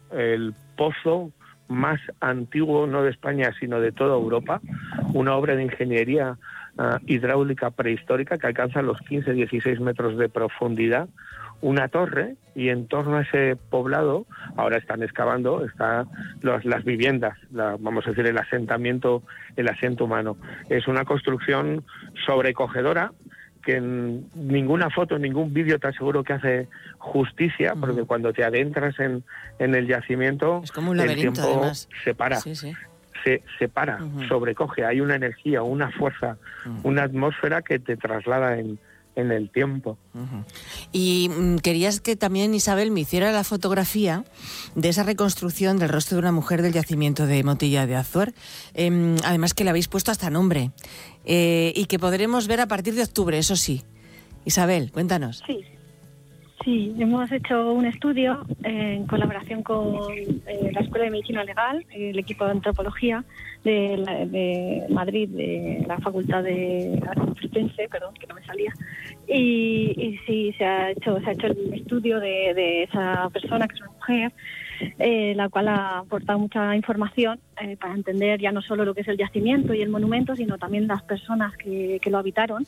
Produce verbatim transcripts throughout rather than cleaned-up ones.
el pozo más antiguo, no de España, sino de toda Europa, una obra de ingeniería uh, hidráulica prehistórica que alcanza los quince a dieciséis metros de profundidad, una torre, y en torno a ese poblado ahora están excavando está los, las viviendas, la, vamos a decir el asentamiento, el asiento humano. Es una construcción sobrecogedora que en ninguna foto, ningún vídeo te aseguro que hace justicia, uh-huh. porque cuando te adentras en, en el yacimiento, es como un laberinto, el tiempo además. se para, sí, sí. se, se para, uh-huh. sobrecoge, hay una energía, una fuerza, uh-huh. una atmósfera que te traslada en, en el tiempo. Uh-huh. Y mm, querías que también Isabel me hiciera la fotografía de esa reconstrucción del rostro de una mujer del yacimiento de Motilla de Azuer, eh, además que le habéis puesto hasta nombre, eh, y que podremos ver a partir de octubre, eso sí. Isabel, cuéntanos. Sí, sí, hemos hecho un estudio eh, en colaboración con eh, la Escuela de Medicina Legal, el equipo de antropología de, la, de Madrid, de la Facultad de Complutense, perdón, que no me salía, y, y sí, se ha hecho, se ha hecho el estudio de, de esa persona, que es una mujer, eh, la cual ha aportado mucha información eh, para entender ya no solo lo que es el yacimiento y el monumento, sino también las personas que, que lo habitaron.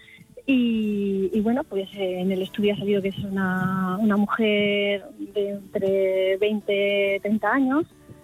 Y, y bueno, pues eh, en el estudio ha salido que es una, una mujer de entre veinte y treinta años,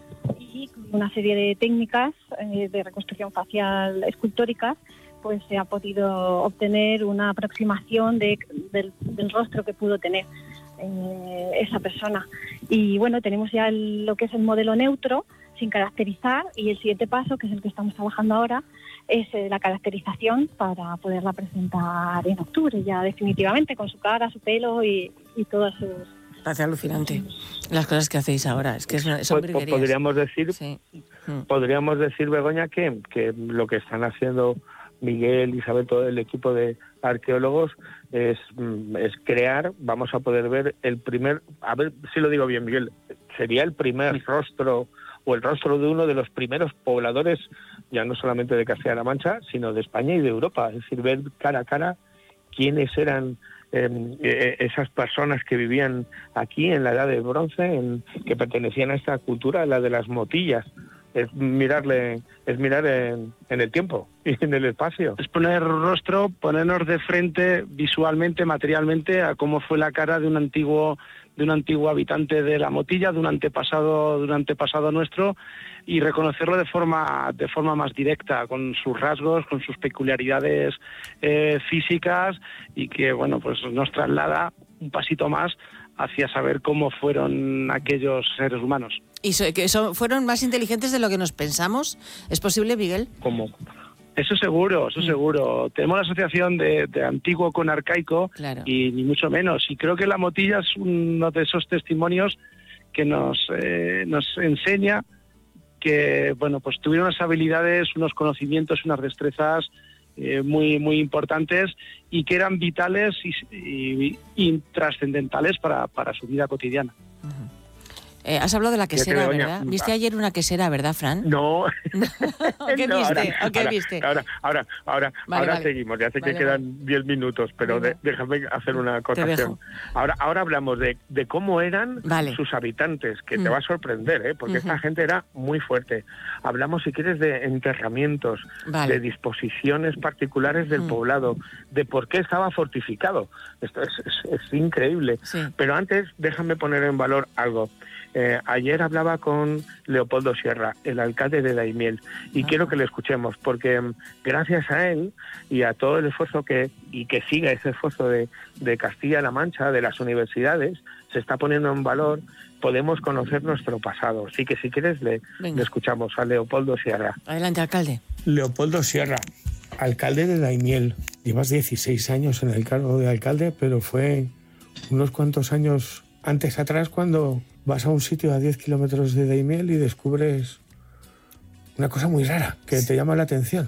y con una serie de técnicas eh, de reconstrucción facial escultóricas, pues se ha podido obtener una aproximación de, del, del rostro que pudo tener eh, esa persona. Y bueno, tenemos ya el, lo que es el modelo neutro, sin caracterizar, y el siguiente paso, que es el que estamos trabajando ahora, es eh, la caracterización para poderla presentar en octubre, ya definitivamente, con su cara, su pelo y, y todas sus... Parece alucinante las cosas que hacéis ahora, es que son, son pues, podríamos decir, sí. podríamos decir, Begoña, que, que lo que están haciendo Miguel, Isabel, todo el equipo de arqueólogos es, es crear, vamos a poder ver el primer, a ver si lo digo bien, Miguel, sería el primer rostro o el rostro de uno de los primeros pobladores, ya no solamente de Castilla-La Mancha, sino de España y de Europa. Es decir, ver cara a cara quiénes eran eh, esas personas que vivían aquí en la Edad del Bronce, en, que pertenecían a esta cultura, la de las motillas. Es mirarle, es mirar en, en el tiempo y en el espacio. Es poner rostro, ponernos de frente visualmente, materialmente, a cómo fue la cara de un antiguo de un antiguo habitante de la Motilla, de un antepasado, de un antepasado nuestro, y reconocerlo de forma de forma más directa, con sus rasgos, con sus peculiaridades eh, físicas, y que bueno, pues nos traslada un pasito más hacia saber cómo fueron aquellos seres humanos. ¿Y so, que so, fueron más inteligentes de lo que nos pensamos? ¿Es posible, Miguel? ¿Cómo? Eso seguro, eso mm. seguro. Tenemos la asociación de, de antiguo con arcaico, claro. y ni mucho menos. Y creo que la Motilla es uno de esos testimonios que nos eh, nos enseña que bueno, pues tuvieron unas habilidades, unos conocimientos, unas destrezas eh, muy muy importantes, y que eran vitales y, y, y trascendentales para, para su vida cotidiana. Uh-huh. Eh, has hablado de la quesera, ¿verdad? ¿Viste ayer una quesera, verdad, Fran? No. ¿Qué no, viste? Ahora, ¿O qué ahora, viste? Ahora, ahora, ahora, vale, ahora vale. seguimos. Ya sé vale, que quedan diez vale. minutos, pero de, déjame hacer una acotación. Ahora, ahora hablamos de, de cómo eran vale. sus habitantes, que mm. te va a sorprender, ¿eh? Porque uh-huh. esta gente era muy fuerte. Hablamos, si quieres, de enterramientos, vale. de disposiciones particulares del mm. poblado, de por qué estaba fortificado. Esto es, es, es increíble. Sí. Pero antes, déjame poner en valor algo. Eh, ayer hablaba con Leopoldo Sierra, el alcalde de Daimiel, y ah. quiero que le escuchemos, porque um, gracias a él y a todo el esfuerzo que y que siga ese esfuerzo de, de Castilla-La Mancha, de las universidades, se está poniendo en valor, podemos conocer nuestro pasado. Así que si quieres le, le escuchamos a Leopoldo Sierra. Adelante, alcalde. Leopoldo Sierra, alcalde de Daimiel. Llevas dieciséis años en el cargo de alcalde, pero fue unos cuantos años antes atrás cuando vas a un sitio a diez kilómetros de Daimiel y descubres una cosa muy rara que te llama la atención.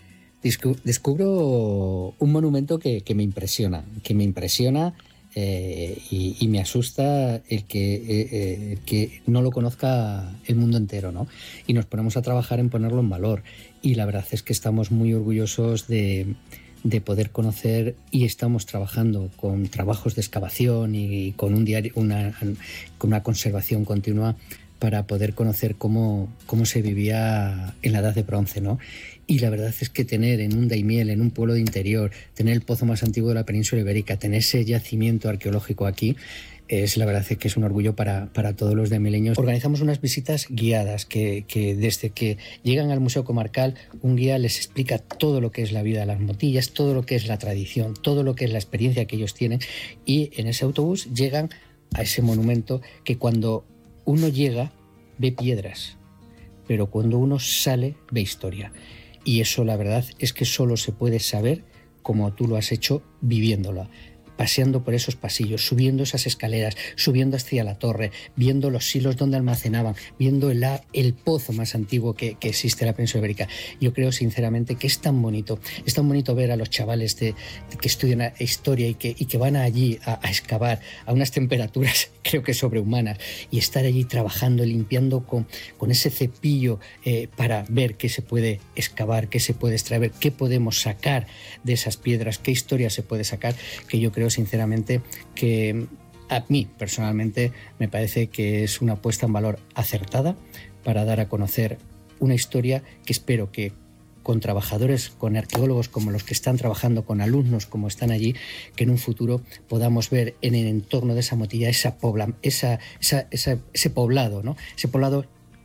Descubro un monumento que, que me impresiona, que me impresiona eh, y, y me asusta el que, eh, el que no lo conozca el mundo entero, ¿no? Y nos ponemos a trabajar en ponerlo en valor. Y la verdad es que estamos muy orgullosos de, de poder conocer, y estamos trabajando con trabajos de excavación y con un diario, una, con una conservación continua para poder conocer cómo, cómo se vivía en la Edad de Bronce, ¿no? Y la verdad es que tener en un Daimiel, en un pueblo de interior, tener el pozo más antiguo de la península ibérica, tener ese yacimiento arqueológico aquí, es la verdad es que es un orgullo para, para todos los daimieleños. Organizamos unas visitas guiadas que, que desde que llegan al Museo Comarcal, un guía les explica todo lo que es la vida de las motillas, todo lo que es la tradición, todo lo que es la experiencia que ellos tienen, y en ese autobús llegan a ese monumento que cuando uno llega ve piedras, pero cuando uno sale ve historia. Y eso la verdad es que solo se puede saber como tú lo has hecho viviéndolo, paseando por esos pasillos, subiendo esas escaleras, subiendo hacia la torre, viendo los silos donde almacenaban, viendo el, el pozo más antiguo que, que existe en la península ibérica. Yo creo sinceramente que es tan bonito, es tan bonito ver a los chavales de, de que estudian historia y que, y que van allí a, a excavar a unas temperaturas creo que sobrehumanas, y estar allí trabajando, limpiando con, con ese cepillo eh, para ver qué se puede excavar, qué se puede extraer, qué podemos sacar de esas piedras, qué historia se puede sacar, que yo creo sinceramente que a mí personalmente me parece que es una puesta en valor acertada para dar a conocer una historia que espero que con trabajadores, con arqueólogos como los que están trabajando, con alumnos como están allí, que en un futuro podamos ver en el entorno de esa motilla esa pobla, esa, esa, esa, ese poblado, ¿no? Ese poblado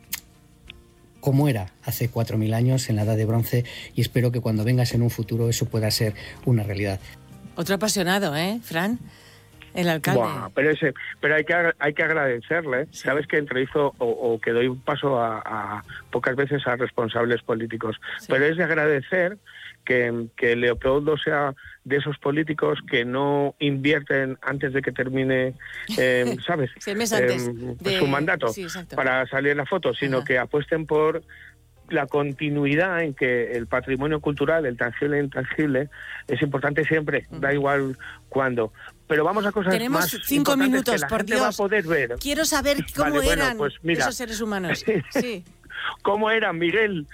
como era hace cuatro mil años en la Edad de Bronce, y espero que cuando vengas en un futuro eso pueda ser una realidad. Otro apasionado, ¿eh, Fran? El alcalde. Buah, pero ese, pero hay que hay que agradecerle. Sí. Sabes que entrevisto o, o que doy un paso a, a pocas veces a responsables políticos, sí. Pero es de agradecer que, que Leopoldo sea de esos políticos que no invierten antes de que termine, eh, ¿sabes? Sí, el mes antes eh, de... su mandato, sí, para salir en la foto, sino Ajá. que apuesten por la continuidad en que el patrimonio cultural, el tangible e intangible, es importante siempre, uh-huh. da igual cuándo. Pero vamos a cosas Tenemos más cinco minutos, que la por gente Dios. va a poder ver. Quiero saber cómo vale, eran bueno, pues mira, esos seres humanos. Sí. ¿Cómo eran, Miguel?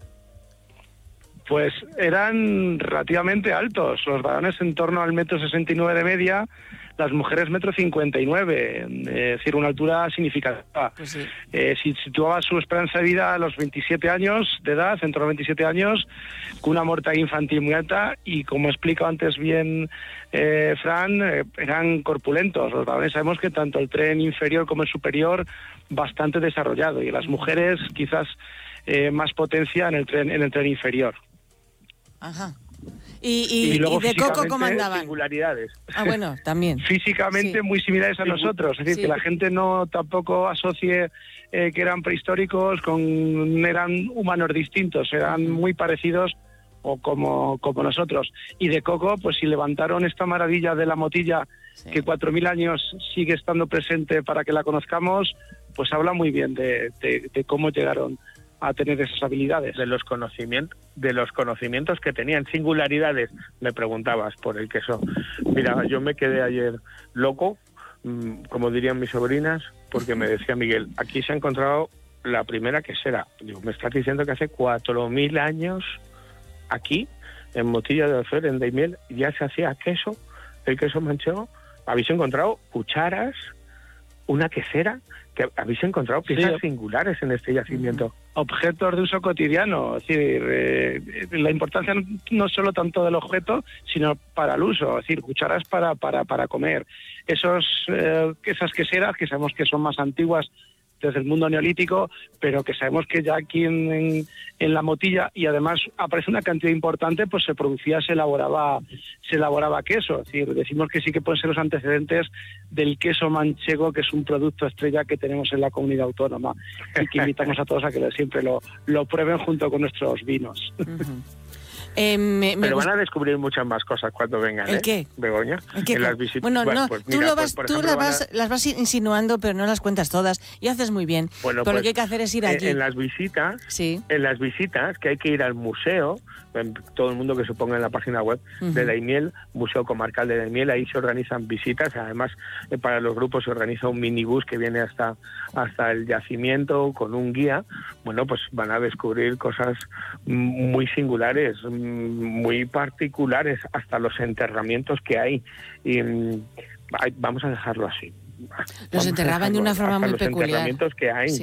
Pues eran relativamente altos, los varones en torno al metro sesenta y nueve de media, las mujeres metro cincuenta y nueve, es decir, una altura significativa. Pues sí. eh, si situaba su esperanza de vida a los veintisiete años de edad, en torno a veintisiete años, con una mortalidad infantil muy alta, y como explico antes bien eh, Fran, eh, eran corpulentos. Los varones sabemos que tanto el tren inferior como el superior bastante desarrollado, y las mujeres quizás eh, más potencia en el tren, en el tren inferior. Ajá. ¿Y, y, y, luego y de Coco cómo andaban? Singularidades. Ah, bueno, también. Físicamente sí. muy similares a nosotros, es decir, sí. que la gente no tampoco asocie eh, que eran prehistóricos con eran humanos distintos, eran muy parecidos o como, como nosotros. Y de Coco, pues si levantaron esta maravilla de la motilla, sí. que cuatro mil años sigue estando presente para que la conozcamos, pues habla muy bien de, de, de cómo llegaron a tener esas habilidades. De los conocimientos, de los conocimientos que tenían, singularidades, me preguntabas por el queso. Mira, yo me quedé ayer loco, como dirían mis sobrinas, porque me decía Miguel, aquí se ha encontrado la primera quesera. Digo, me estás diciendo que hace cuatro mil años aquí, en Motilla de Azuer, en Daimiel, ya se hacía queso, el queso manchego. Habéis encontrado cucharas, una quesera, que habéis encontrado piezas sí. singulares en este yacimiento. Objetos de uso cotidiano, es decir, eh, la importancia no solo tanto del objeto, sino para el uso, es decir, cucharas para para para comer. Esos eh, esas queseras que sabemos que son más antiguas desde el mundo neolítico, pero que sabemos que ya aquí en, en, en la Motilla, y además aparece una cantidad importante, pues se producía, se elaboraba se elaboraba queso. Es decir, decimos que sí que pueden ser los antecedentes del queso manchego, que es un producto estrella que tenemos en la comunidad autónoma, y que invitamos a todos a que siempre lo, lo prueben junto con nuestros vinos. Uh-huh. Eh, me, me Pero gust... van a descubrir muchas más cosas cuando vengan, ¿El ¿eh? qué? Begoña. ¿El qué? En las visitas. Bueno, bueno, no, pues tú, mira, lo vas, pues, tú ejemplo, las, vas, a... las vas insinuando, pero no las cuentas todas. Y haces muy bien. Bueno, pero pues, lo que hay que hacer es ir allí. En, en las visitas, sí. en las visitas, que hay que ir al museo, todo el mundo que se ponga en la página web uh-huh. de Daimiel, Museo Comarcal de Daimiel, ahí se organizan visitas. Además, eh, para los grupos se organiza un minibús que viene hasta, hasta el yacimiento con un guía. Bueno, pues van a descubrir cosas muy singulares. muy particulares, hasta los enterramientos que hay. Y vamos a dejarlo así. Los enterraban de una forma muy los peculiar. Enterramientos que hay, sí.